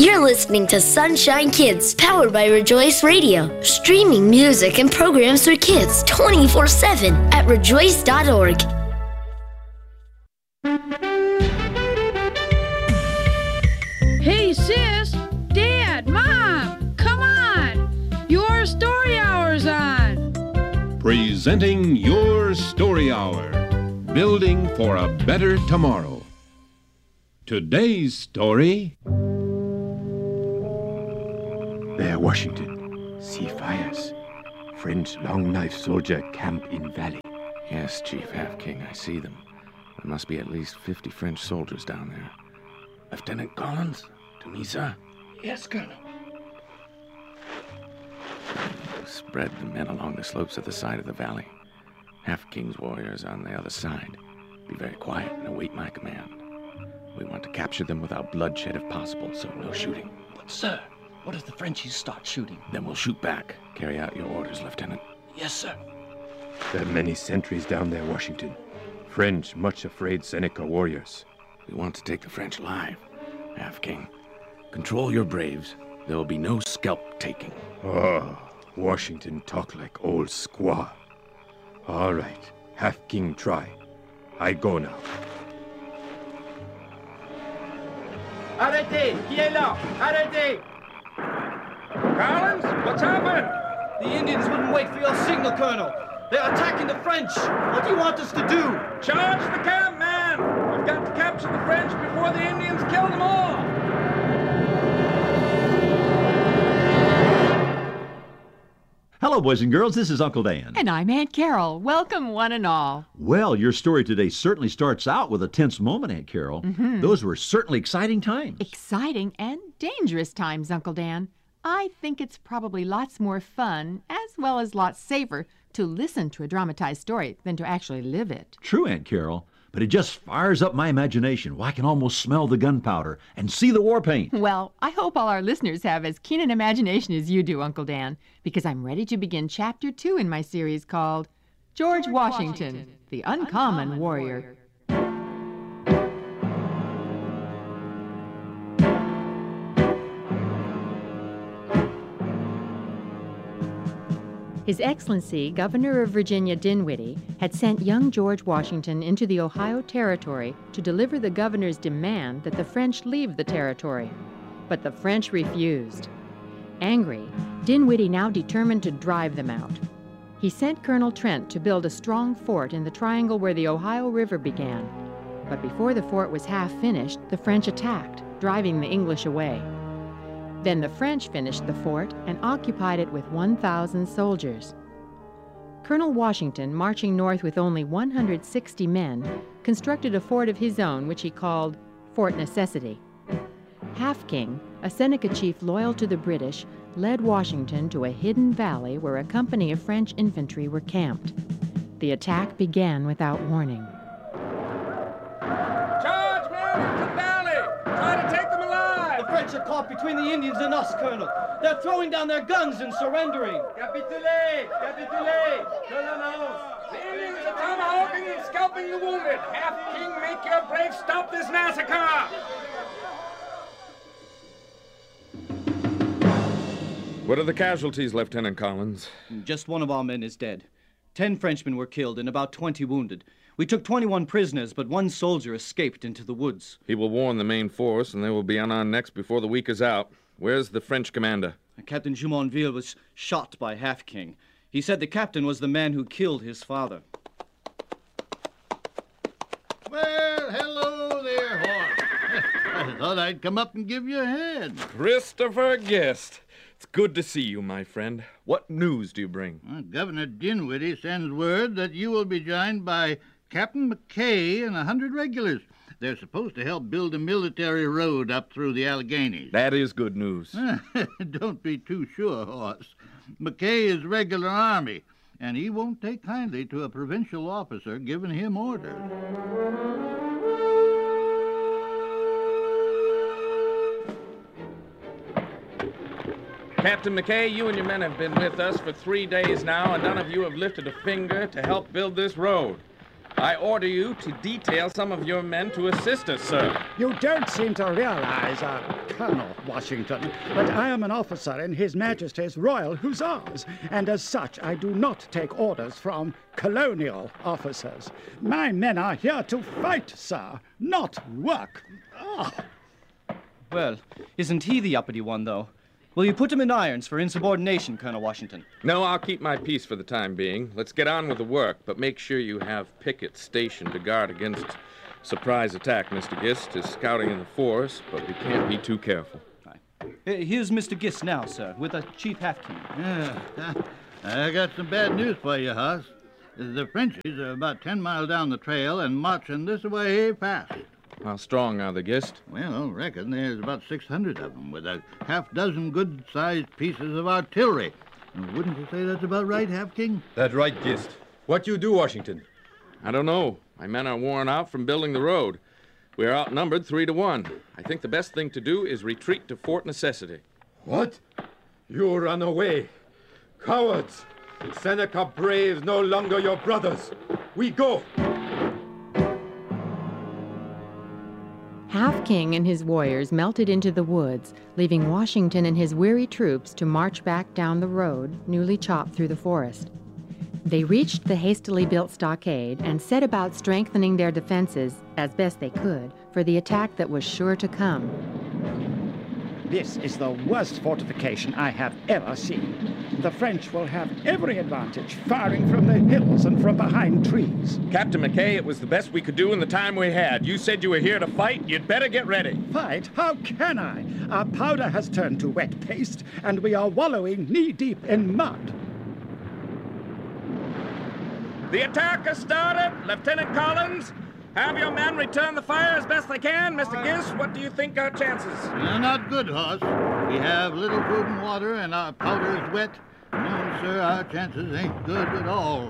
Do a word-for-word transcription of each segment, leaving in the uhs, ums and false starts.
You're listening to Sunshine Kids, powered by Rejoice Radio. Streaming music and programs for kids twenty-four seven at rejoice dot org. Hey, sis, Dad, Mom, come on. Your story hour's on. Presenting Your Story Hour, building for a better tomorrow. Today's story... There, Washington. See fires. French long knife soldier camp in valley. Yes, Chief Half King, I see them. There must be at least fifty French soldiers down there. Lieutenant Collins, to me, sir. Yes, Colonel. Spread the men along the slopes of the side of the valley. Half King's warriors on the other side. Be very quiet and await my command. We want to capture them without bloodshed if possible, so no shooting. But, sir, what if the Frenchies start shooting? Then we'll shoot back. Carry out your orders, Lieutenant. Yes, sir. There are many sentries down there, Washington. French, much afraid Seneca warriors. We want to take the French alive, Half King. Control your braves. There will be no scalp taking. Oh, Washington talk like old squaw. All right, Half King try. I go now. Arrêtez! Qui est là? Arrêtez! Collins, what's happened? The Indians wouldn't wait for your signal, Colonel. They're attacking the French. What do you want us to do? Charge the camp, man! We've got to capture the French before the Indians kill them all! Hello, boys and girls. This is Uncle Dan. And I'm Aunt Carol. Welcome, one and all. Well, your story today certainly starts out with a tense moment, Aunt Carol. Mm-hmm. Those were certainly exciting times. Exciting and dangerous times, Uncle Dan. I think it's probably lots more fun, as well as lots safer, to listen to a dramatized story than to actually live it. True, Aunt Carol. But it just fires up my imagination. Well, I can almost smell the gunpowder and see the war paint. Well, I hope all our listeners have as keen an imagination as you do, Uncle Dan, because I'm ready to begin Chapter two in my series called George, George Washington, Washington, the Uncommon, Uncommon Warrior. Warrior. His Excellency, Governor of Virginia Dinwiddie, had sent young George Washington into the Ohio Territory to deliver the governor's demand that the French leave the territory. But the French refused. Angry, Dinwiddie now determined to drive them out. He sent Colonel Trent to build a strong fort in the triangle where the Ohio River began. But before the fort was half finished, the French attacked, driving the English away. Then the French finished the fort and occupied it with one thousand soldiers. Colonel Washington, marching north with only one hundred sixty men, constructed a fort of his own which he called Fort Necessity. Half King, a Seneca chief loyal to the British, led Washington to a hidden valley where a company of French infantry were camped. The attack began without warning. Charge, men, into the valley! Try to take them alive! The French are caught between the Indians and us, Colonel. They're throwing down their guns and surrendering. Capitulez! Capitulez! The Indians are tomahawking and scalping the wounded. Half King, make your braves stop this massacre! What are the casualties, Lieutenant Collins? Just one of our men is dead. Ten Frenchmen were killed and about twenty wounded. We took twenty-one prisoners, but one soldier escaped into the woods. He will warn the main force, and they will be on our necks before the week is out. Where's the French commander? Captain Jumonville was shot by Half King. He said the captain was the man who killed his father. Well, hello there, horse. I thought I'd come up and give you a hand. Christopher Guest. It's good to see you, my friend. What news do you bring? Well, Governor Dinwiddie sends word that you will be joined by Captain McKay and a hundred regulars. They're supposed to help build a military road up through the Alleghenies. That is good news. Don't be too sure, horse. McKay is regular army, and he won't take kindly to a provincial officer giving him orders. Captain McKay, you and your men have been with us for three days now, and none of you have lifted a finger to help build this road. I order you to detail some of your men to assist us, sir. You don't seem to realize, uh, Colonel Washington, that I am an officer in His Majesty's Royal Hussars, and as such I do not take orders from colonial officers. My men are here to fight, sir, not work. Oh. Well, isn't he the uppity one, though? Will you put him in irons for insubordination, Colonel Washington? No, I'll keep my peace for the time being. Let's get on with the work, but make sure you have pickets stationed to guard against surprise attack. Mister Gist is scouting in the forest, but we can't be too careful. Right. Here's Mister Gist now, sir, with the Chief Half-King. Yeah, I got some bad news for you, Hoss. The Frenchies are about ten miles down the trail and marching this way fast. How strong are the Gist? Well, I reckon there's about six hundred of them with a half dozen good-sized pieces of artillery. Wouldn't you say that's about right, Half-King? That's right, Gist. What you do, Washington? I don't know. My men are worn out from building the road. We're outnumbered three to one. I think the best thing to do is retreat to Fort Necessity. What? You run away. Cowards! Seneca braves no longer your brothers. We go! Half-King and his warriors melted into the woods, leaving Washington and his weary troops to march back down the road, newly chopped through the forest. They reached the hastily built stockade and set about strengthening their defenses, as best they could, for the attack that was sure to come. This is the worst fortification I have ever seen. The French will have every advantage, firing from the hills and from behind trees. Captain McKay, it was the best we could do in the time we had. You said you were here to fight. You'd better get ready. Fight? How can I? Our powder has turned to wet paste, and we are wallowing knee-deep in mud. The attack has started. Lieutenant Collins, have your men return the fire as best they can. Mister Gist, what do you think our chances? Uh, not good, Hoss. We have little food and water, and our powder is wet. No, sir, our chances ain't good at all.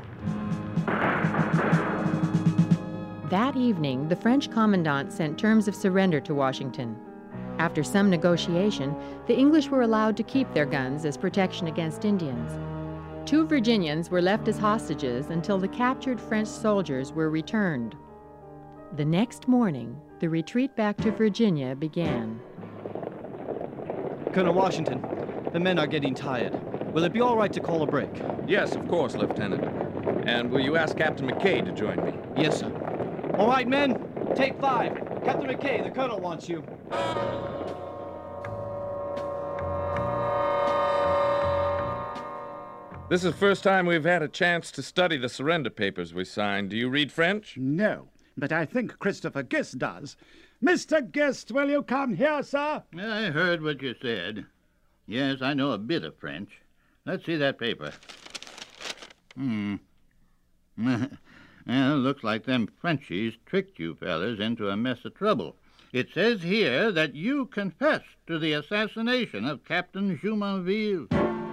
That evening, the French commandant sent terms of surrender to Washington. After some negotiation, the English were allowed to keep their guns as protection against Indians. Two Virginians were left as hostages until the captured French soldiers were returned. The next morning, the retreat back to Virginia began. Colonel Washington, the men are getting tired. Will it be all right to call a break? Yes, of course, Lieutenant. And will you ask Captain McKay to join me? Yes, sir. All right, men, take five. Captain McKay, the colonel wants you. This is the first time we've had a chance to study the surrender papers we signed. Do you read French? No, but I think Christopher Gist does. Mister Gist, will you come here, sir? I heard what you said. Yes, I know a bit of French. Let's see that paper. Hmm. Well, looks like them Frenchies tricked you fellas into a mess of trouble. It says here that you confessed to the assassination of Captain Jumonville.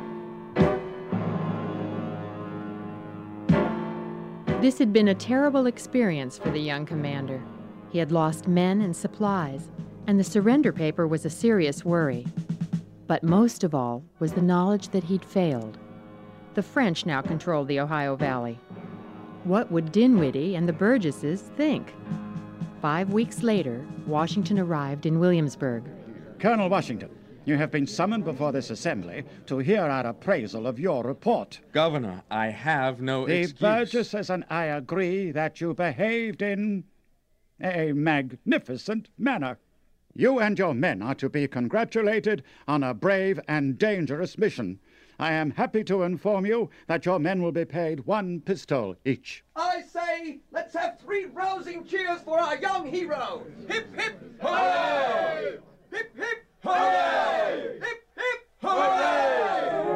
This had been a terrible experience for the young commander. He had lost men and supplies, and the surrender paper was a serious worry. But most of all was the knowledge that he'd failed. The French now controlled the Ohio Valley. What would Dinwiddie and the Burgesses think? Five weeks later, Washington arrived in Williamsburg. Colonel Washington, you have been summoned before this assembly to hear our appraisal of your report. Governor, I have no the excuse. The Burgesses and I agree that you behaved in a magnificent manner. You and your men are to be congratulated on a brave and dangerous mission. I am happy to inform you that your men will be paid one pistol each. I say, let's have three rousing cheers for our young hero. Hip, hip, hooray! Hip, hip, hooray! Hip, hip, hooray!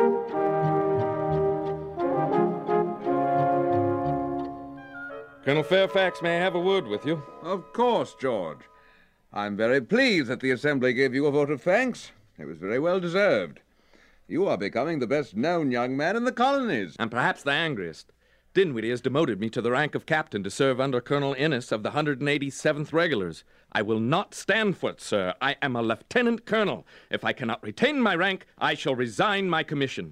Colonel Fairfax, may I have a word with you? Of course, George. I'm very pleased that the Assembly gave you a vote of thanks. It was very well deserved. You are becoming the best-known young man in the colonies. And perhaps the angriest. Dinwiddie has demoted me to the rank of captain to serve under Colonel Innes of the one hundred eighty-seventh Regulars. I will not stand for it, sir. I am a lieutenant colonel. If I cannot retain my rank, I shall resign my commission.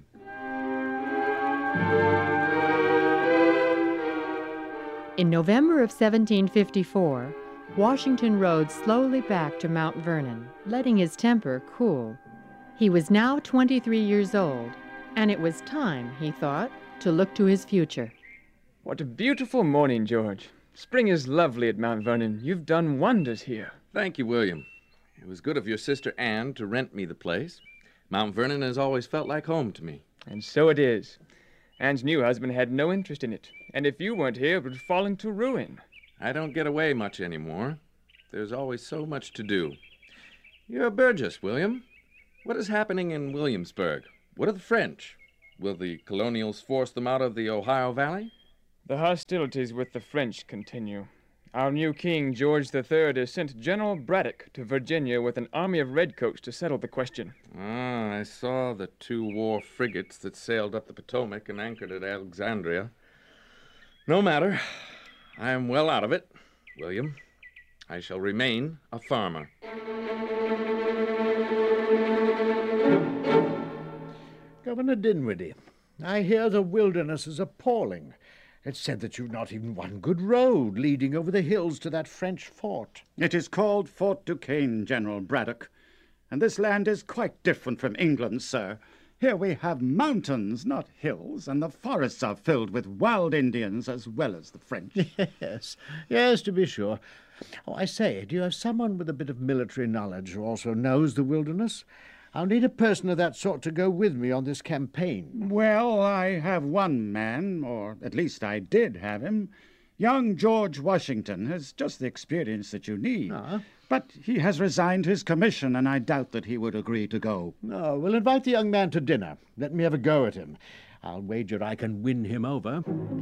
In November of seventeen fifty-four, Washington rode slowly back to Mount Vernon, letting his temper cool. He was now twenty-three years old, and it was time, he thought, to look to his future. What a beautiful morning, George. Spring is lovely at Mount Vernon. You've done wonders here. Thank you, William. It was good of your sister Anne to rent me the place. Mount Vernon has always felt like home to me. And so it is. Anne's new husband had no interest in it, and if you weren't here, it would fall into ruin. I don't get away much anymore. There's always so much to do. You're a Burgess, William. What is happening in Williamsburg? What are the French? Will the colonials force them out of the Ohio Valley? The hostilities with the French continue. Our new king, George the Third, has sent General Braddock to Virginia with an army of redcoats to settle the question. Ah, I saw the two war frigates that sailed up the Potomac and anchored at Alexandria. No matter. I am well out of it, William. I shall remain a farmer. Governor Dinwiddie, I hear the wilderness is appalling. It's said that you've not even one good road leading over the hills to that French fort. It is called Fort Duquesne, General Braddock. And this land is quite different from England, sir. Here we have mountains, not hills, and the forests are filled with wild Indians as well as the French. Yes, yes, to be sure. Oh, I say, do you have someone with a bit of military knowledge who also knows the wilderness? I'll need a person of that sort to go with me on this campaign. Well, I have one man, or at least I did have him. Young George Washington has just the experience that you need. Ah. But he has resigned his commission, and I doubt that he would agree to go. No, we'll invite the young man to dinner. Let me have a go at him. I'll wager I can win him over.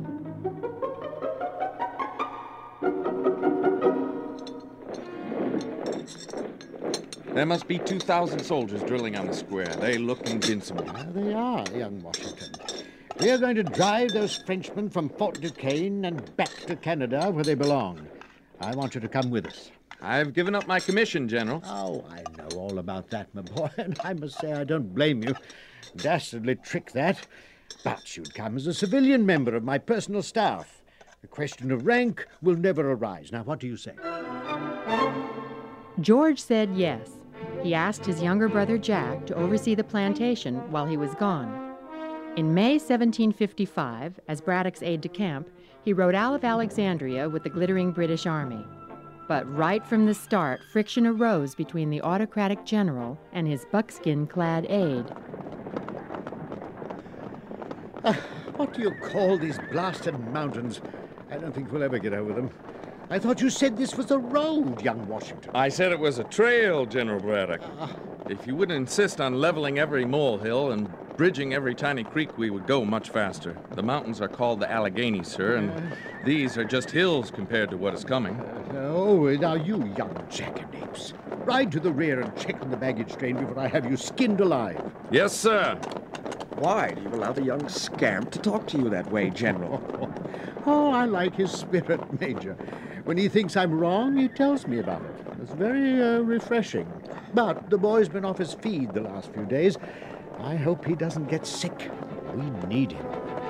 There must be two thousand soldiers drilling on the square. They look invincible. There they are, young Washington. We are going to drive those Frenchmen from Fort Duquesne and back to Canada where they belong. I want you to come with us. I've given up my commission, General. Oh, I know all about that, my boy, and I must say I don't blame you. Dastardly trick, that. But you'd come as a civilian member of my personal staff. The question of rank will never arise. Now, what do you say? George said yes. He asked his younger brother Jack to oversee the plantation while he was gone. In May seventeen fifty-five, as Braddock's aide-de-camp, he rode out of Alexandria with the glittering British army. But right from the start, friction arose between the autocratic general and his buckskin-clad aide. Uh, what do you call these blasted mountains? I don't think we'll ever get over them. I thought you said this was a road, young Washington. I said it was a trail, General Braddock. Uh, if you would insist on leveling every molehill and bridging every tiny creek, we would go much faster. The mountains are called the Alleghenies, sir, and uh, these are just hills compared to what is coming. Uh, oh, now you young jackanapes. Ride to the rear and check on the baggage train before I have you skinned alive. Yes, sir. Why do you allow the young scamp to talk to you that way, General? Oh, I like his spirit, Major. When he thinks I'm wrong, he tells me about it. It's very uh, refreshing. But the boy's been off his feed the last few days. I hope he doesn't get sick. We need him.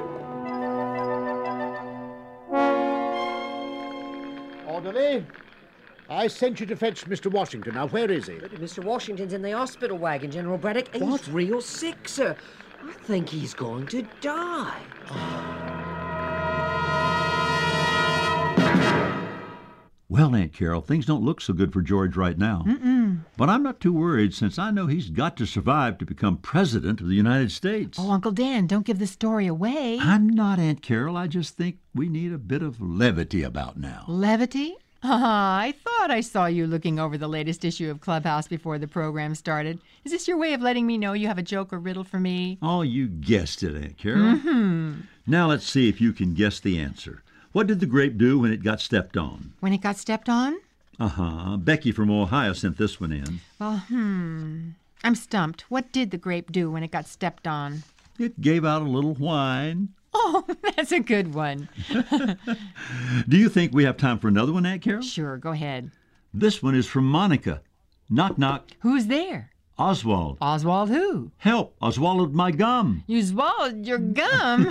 Orderly, I sent you to fetch Mister Washington. Now, where is he? Mister Washington's in the hospital wagon, General Braddock. He's What? real sick, sir. I think he's going to die. Well, Aunt Carol, things don't look so good for George right now. Mm-mm. But I'm not too worried since I know he's got to survive to become President of the United States. Oh, Uncle Dan, don't give the story away. I'm not, Aunt Carol. I just think we need a bit of levity about now. Levity? Ah, I thought I saw you looking over the latest issue of Clubhouse before the program started. Is this your way of letting me know you have a joke or riddle for me? Oh, you guessed it, Aunt Carol. Mm-hmm. Now let's see if you can guess the answer. What did the grape do when it got stepped on? When it got stepped on? Uh-huh. Becky from Ohio sent this one in. Well, hmm. I'm stumped. What did the grape do when it got stepped on? It gave out a little whine. Oh, that's a good one. Do you think we have time for another one, Aunt Carol? Sure, go ahead. This one is from Monica. Knock, knock. Who's there? Oswald. Oswald who? Help! I swallowed my gum. You swallowed your gum?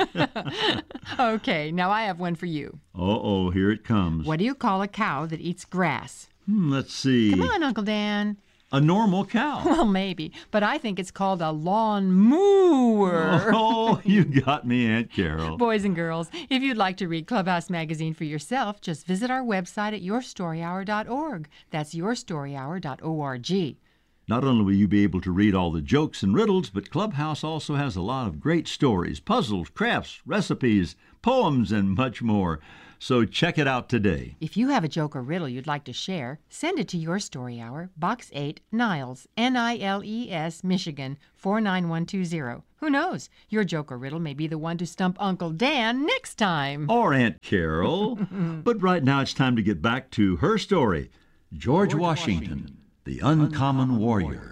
Okay, now I have one for you. Uh-oh, here it comes. What do you call a cow that eats grass? Hmm, let's see. Come on, Uncle Dan. A normal cow. Well, maybe, but I think it's called a lawn mower. Oh, you got me, Aunt Carol. Boys and girls, if you'd like to read Clubhouse Magazine for yourself, just visit our website at your story hour dot org. That's your story hour dot org. Not only will you be able to read all the jokes and riddles, but Clubhouse also has a lot of great stories, puzzles, crafts, recipes, poems, and much more. So check it out today. If you have a joke or riddle you'd like to share, send it to Your Story Hour, Box eight, Niles, N I L E S, Michigan, four nine one two zero. Who knows? Your joke or riddle may be the one to stump Uncle Dan next time. Or Aunt Carol. But right now it's time to get back to her story, George, George Washington, Washington, the Uncommon, Uncommon Warrior. Warrior.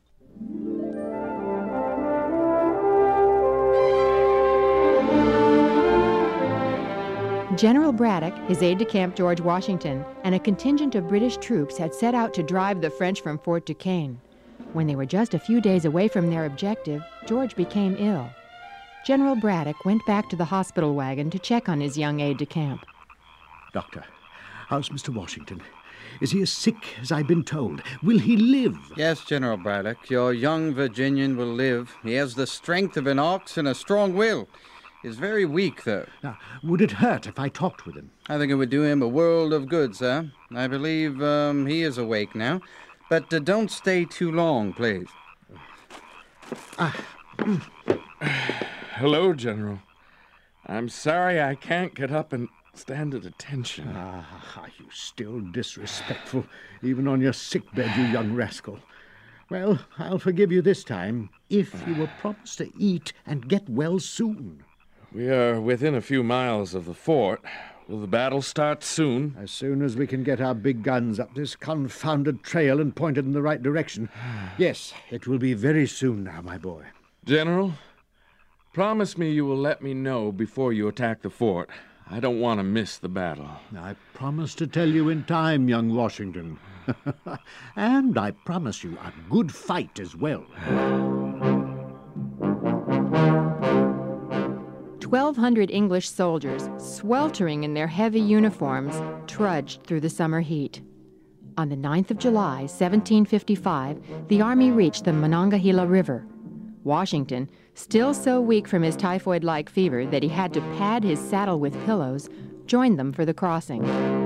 General Braddock, his aide-de-camp George Washington, and a contingent of British troops had set out to drive the French from Fort Duquesne. When they were just a few days away from their objective, George became ill. General Braddock went back to the hospital wagon to check on his young aide-de-camp. Doctor, how's Mister Washington? Is he as sick as I've been told? Will he live? Yes, General Braddock, your young Virginian will live. He has the strength of an ox and a strong will. He's very weak, though. Now, would it hurt if I talked with him? I think it would do him a world of good, sir. I believe um, he is awake now. But uh, don't stay too long, please. Ah. Hello, General. I'm sorry I can't get up and stand at attention. Ah, are you still disrespectful, even on your sickbed, you young rascal? Well, I'll forgive you this time, if you will promise to eat and get well soon. We are within a few miles of the fort. Will the battle start soon? As soon as we can get our big guns up this confounded trail and pointed in the right direction. Yes, it will be very soon now, my boy. General, promise me you will let me know before you attack the fort. I don't want to miss the battle. I promise to tell you in time, young Washington. And I promise you a good fight as well. Twelve hundred English soldiers, sweltering in their heavy uniforms, trudged through the summer heat. On the ninth of July, seventeen fifty-five, the army reached the Monongahela River. Washington, still so weak from his typhoid-like fever that he had to pad his saddle with pillows, joined them for the crossing.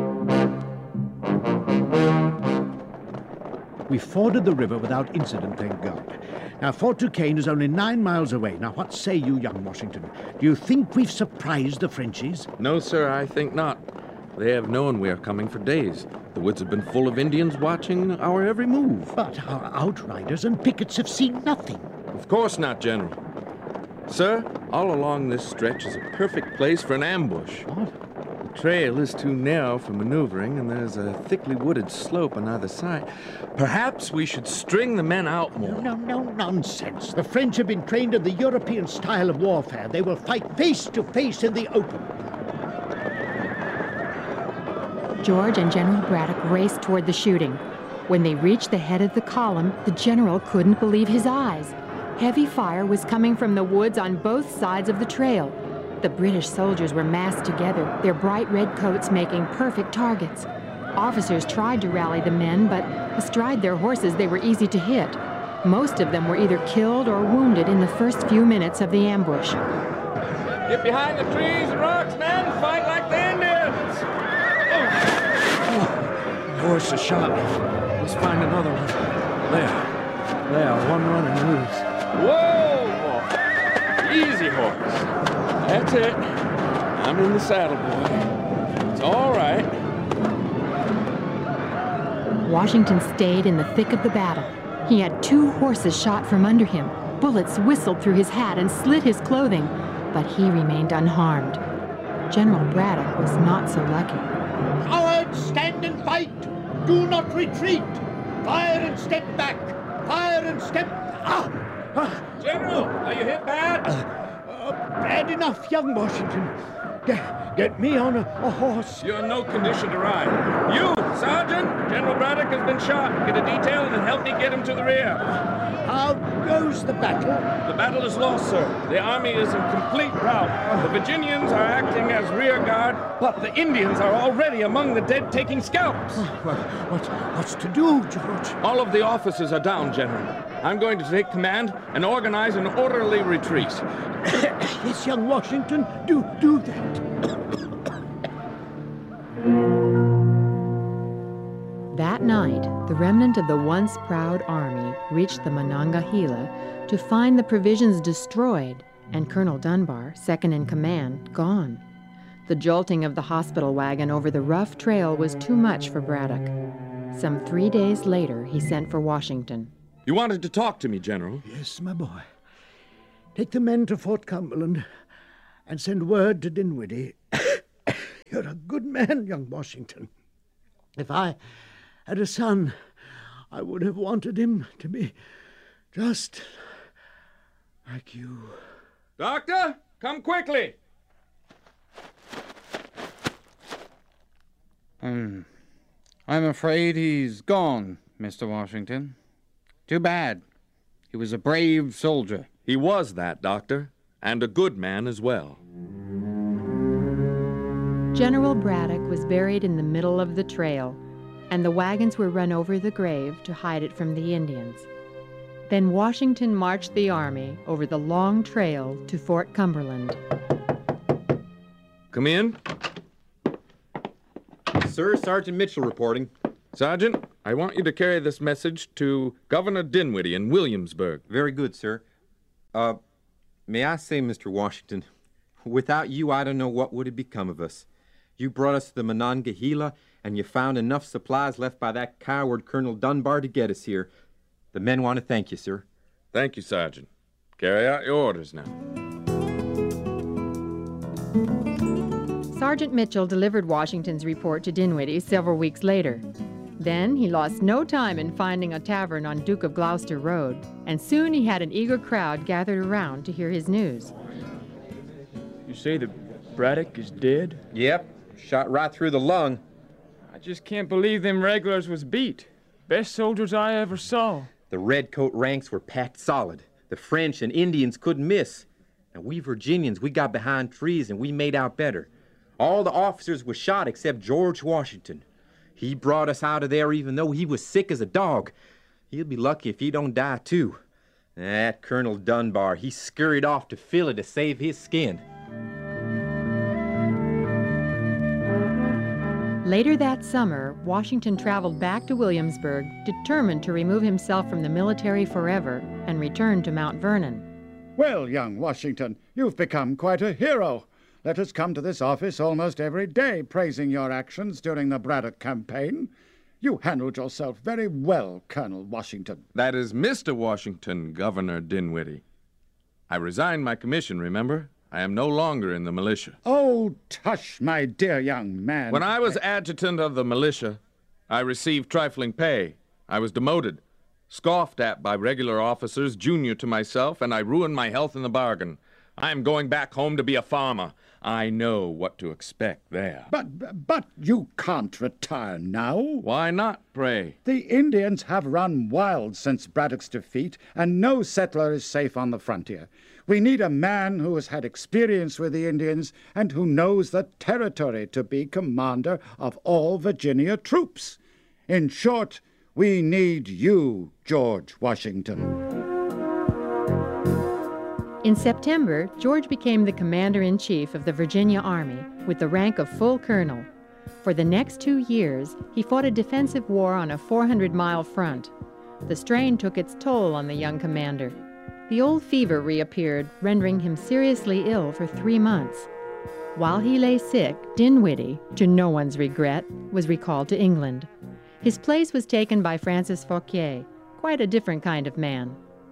We forded the river without incident, thank God. Now, Fort Duquesne is only nine miles away. Now, what say you, young Washington? Do you think we've surprised the Frenchies? No, sir, I think not. They have known we are coming for days. The woods have been full of Indians watching our every move. But our outriders and pickets have seen nothing. Of course not, General. Sir, all along this stretch is a perfect place for an ambush. What? The trail is too narrow for maneuvering, and there's a thickly wooded slope on either side. Perhaps we should string the men out more. No, no, no, nonsense. The French have been trained in the European style of warfare. They will fight face to face in the open. George and General Braddock raced toward the shooting. When they reached the head of the column, the general couldn't believe his eyes. Heavy fire was coming from the woods on both sides of the trail. The British soldiers were massed together, their bright red coats making perfect targets. Officers tried to rally the men, but astride their horses they were easy to hit. Most of them were either killed or wounded in the first few minutes of the ambush. Get behind the trees and rocks, men! Fight like the Indians! Oh. The horse is shot. Let's find another one. There. There, one running loose. Whoa! Easy, horse. That's it. I'm in the saddle, boy. It's all right. Washington stayed in the thick of the battle. He had two horses shot from under him. Bullets whistled through his hat and slit his clothing, but he remained unharmed. General Braddock was not so lucky. Cowards, stand and fight! Do not retreat! Fire and step back! Fire and step... Ah! ah. General, are you hit bad? Uh, uh, bad enough, young Washington. Get, get me on a, a horse. You're in no condition to ride. You, Sergeant! General Braddock has been shot. Get a detail and help help me get him to the rear. How goes the battle? The battle is lost, sir. The army is in complete rout. The Virginians are acting as rear guard, but the Indians are already among the dead taking scalps. What, what, what's to do, George? All of the officers are down, General. I'm going to take command and organize an orderly retreat. Yes, young Washington, do, do that. That night, the remnant of the once proud army reached the Monongahela to find the provisions destroyed and Colonel Dunbar, second in command, gone. The jolting of the hospital wagon over the rough trail was too much for Braddock. Some three days later, he sent for Washington. You wanted to talk to me, General? Yes, my boy. Take the men to Fort Cumberland and send word to Dinwiddie. You're a good man, young Washington. If I had a son, I would have wanted him to be just like you. Doctor, come quickly. Um, I'm afraid he's gone, Mister Washington. Too bad. He was a brave soldier. He was that, Doctor, and a good man as well. General Braddock was buried in the middle of the trail, and the wagons were run over the grave to hide it from the Indians. Then Washington marched the army over the long trail to Fort Cumberland. Come in. Sir, Sergeant Mitchell reporting. Sergeant, I want you to carry this message to Governor Dinwiddie in Williamsburg. Very good, sir. Uh, may I say, Mister Washington, without you, I don't know what would have become of us. You brought us to the Monongahela, and you found enough supplies left by that coward Colonel Dunbar to get us here. The men want to thank you, sir. Thank you, Sergeant. Carry out your orders now. Sergeant Mitchell delivered Washington's report to Dinwiddie several weeks later. Then he lost no time in finding a tavern on Duke of Gloucester Road, and soon he had an eager crowd gathered around to hear his news. You say that Braddock is dead? Yep, shot right through the lung. I just can't believe them regulars was beat. Best soldiers I ever saw. The redcoat ranks were packed solid. The French and Indians couldn't miss. And we Virginians, we got behind trees and we made out better. All the officers were shot except George Washington. He brought us out of there even though he was sick as a dog. He'll be lucky if he don't die, too. That Colonel Dunbar, he scurried off to Philly to save his skin. Later that summer, Washington traveled back to Williamsburg, determined to remove himself from the military forever and return to Mount Vernon. Well, young Washington, you've become quite a hero. Letters come to this office almost every day praising your actions during the Braddock campaign. You handled yourself very well, Colonel Washington. That is Mister Washington, Governor Dinwiddie. I resigned my commission, remember? I am no longer in the militia. Oh, tush, my dear young man. When I was adjutant of the militia, I received trifling pay. I was demoted, scoffed at by regular officers junior to myself, and I ruined my health in the bargain. I am going back home to be a farmer. I know what to expect there. But, but you can't retire now. Why not, pray? The Indians have run wild since Braddock's defeat, and no settler is safe on the frontier. We need a man who has had experience with the Indians and who knows the territory to be commander of all Virginia troops. In short, we need you, George Washington. In September, George became the commander-in-chief of the Virginia Army with the rank of full colonel. For the next two years, he fought a defensive war on a four hundred mile front. The strain took its toll on the young commander. The old fever reappeared, rendering him seriously ill for three months. While he lay sick, Dinwiddie, to no one's regret, was recalled to England. His place was taken by Francis Fauquier, quite a different kind of man.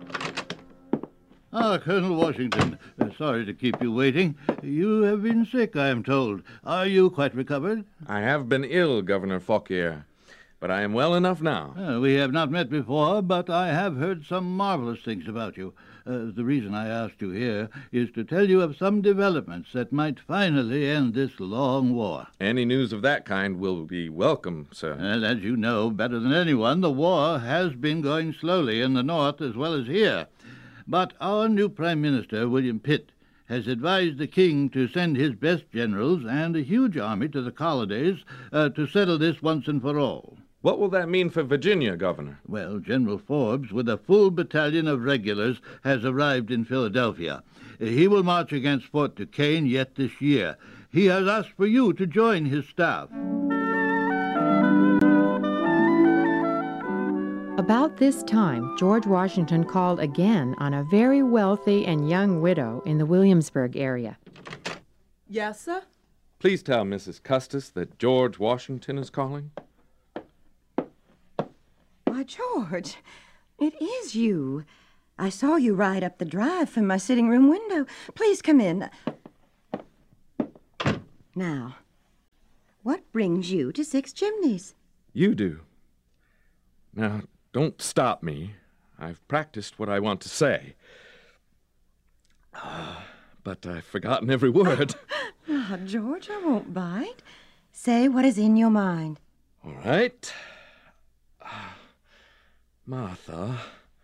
Ah, Colonel Washington, uh, sorry to keep you waiting. You have been sick, I am told. Are you quite recovered? I have been ill, Governor Fauquier. but I am well enough now. Uh, we have not met before, but I have heard some marvelous things about you. Uh, the reason I asked you here is to tell you of some developments that might finally end this long war. Any news of that kind will be welcome, sir. And as you know better than anyone, the war has been going slowly in the north as well as here. But our new Prime Minister, William Pitt, has advised the king to send his best generals and a huge army to the colonies uh, to settle this once and for all. What will that mean for Virginia, Governor? Well, General Forbes, with a full battalion of regulars, has arrived in Philadelphia. He will march against Fort Duquesne yet this year. He has asked for you to join his staff. About this time, George Washington called again on a very wealthy and young widow in the Williamsburg area. Yes, sir? Please tell Missus Custis that George Washington is calling. Why, George, it is you. I saw you ride up the drive from my sitting room window. Please come in. Now, what brings you to Six Chimneys? You do. Now, don't stop me. I've practiced what I want to say. Uh, but I've forgotten every word. Now, George, I won't bite. Say what is in your mind. All right. Martha,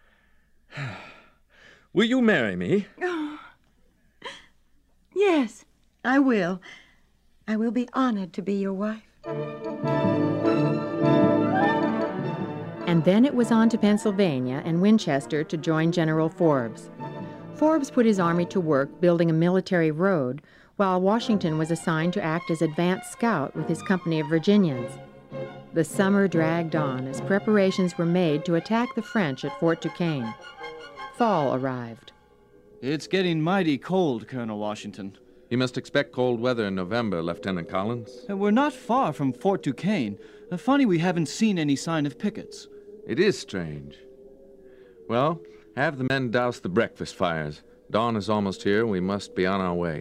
will you marry me? Oh, yes, I will. I will be honored to be your wife. And then it was on to Pennsylvania and Winchester to join General Forbes. Forbes put his army to work building a military road, while Washington was assigned to act as advance scout with his company of Virginians. The summer dragged on as preparations were made to attack the French at Fort Duquesne. Fall arrived. It's getting mighty cold, Colonel Washington. You must expect cold weather in November, Lieutenant Collins. And we're not far from Fort Duquesne. Uh, funny we haven't seen any sign of pickets. It is strange. Well, have the men douse the breakfast fires. Dawn is almost here. We must be on our way.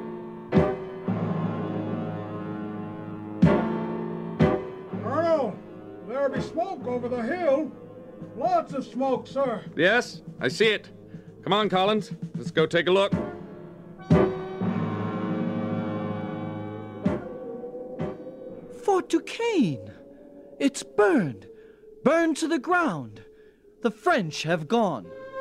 Colonel, there be smoke over the hill. Lots of smoke, sir. Yes, I see it. Come on, Collins. Let's go take a look. Fort Duquesne! It's burned! Burned to the ground! The French have gone!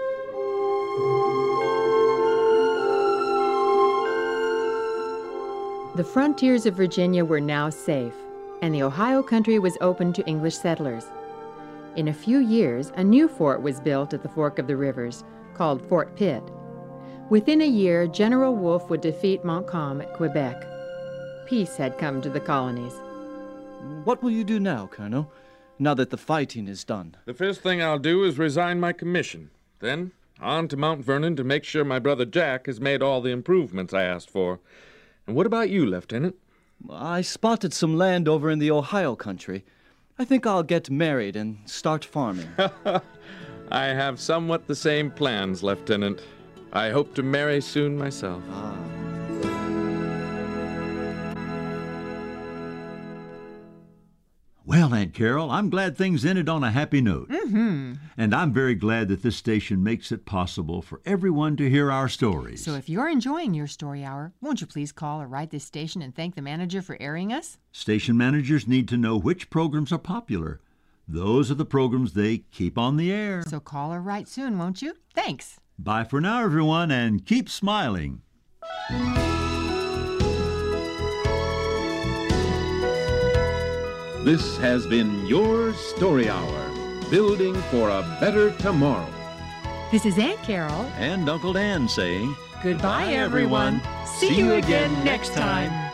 The frontiers of Virginia were now safe, and the Ohio country was open to English settlers. In a few years, a new fort was built at the fork of the rivers, called Fort Pitt. Within a year, General Wolfe would defeat Montcalm at Quebec. Peace had come to the colonies. What will you do now, Colonel, now that the fighting is done? The first thing I'll do is resign my commission. Then, on to Mount Vernon to make sure my brother Jack has made all the improvements I asked for. And what about you, Lieutenant? I spotted some land over in the Ohio country. I think I'll get married and start farming. I have somewhat the same plans, Lieutenant. I hope to marry soon myself. Ah. Well, Aunt Carol, I'm glad things ended on a happy note. Mm-hmm. And I'm very glad that this station makes it possible for everyone to hear our stories. So if you're enjoying your story hour, won't you please call or write this station and thank the manager for airing us? Station managers need to know which programs are popular. Those are the programs they keep on the air. So call or write soon, won't you? Thanks. Bye for now, everyone, and keep smiling. This has been your Story Hour, building for a better tomorrow. This is Aunt Carol and Uncle Dan saying, goodbye, everyone. See you again next time.